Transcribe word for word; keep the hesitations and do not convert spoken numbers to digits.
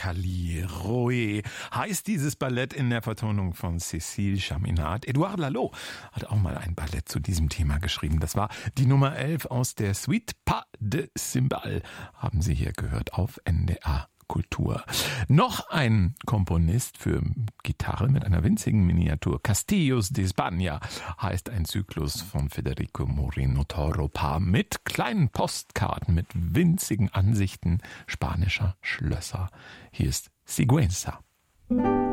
Caliroe heißt dieses Ballett in der Vertonung von Cécile Chaminade. Edouard Lalo hat auch mal ein Ballett zu diesem Thema geschrieben. Das war die Nummer elf aus der Suite Pas de Cymbales. Haben Sie hier gehört auf N D R Kultur. Noch ein Komponist für Gitarre mit einer winzigen Miniatur. Castillos de España heißt ein Zyklus von Federico Moreno Toropa mit kleinen Postkarten, mit winzigen Ansichten spanischer Schlösser. Hier ist Sigüenza.